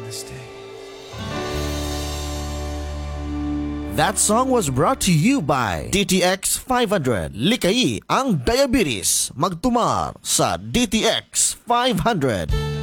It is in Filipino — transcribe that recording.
That song was brought to you by DTX 500. Likai ang diabetes. Magtumar sa DTX 500.